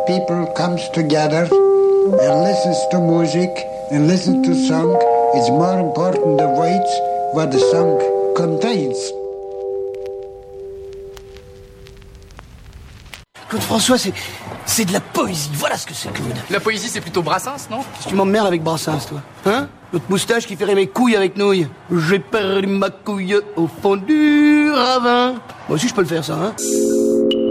people comes together and listens to music and listens to song, it's more important the words what the song contains. Claude François, c'est de la poésie. Voilà ce que c'est, Claude. La poésie, c'est plutôt Brassens, non? Qu'est-ce que tu m'emmerdes avec Brassens, toi? Hein? L'autre moustache qui ferait mes couilles avec nouilles. J'ai perdu ma couille au fond du ravin. Moi aussi, je peux le faire, ça, hein?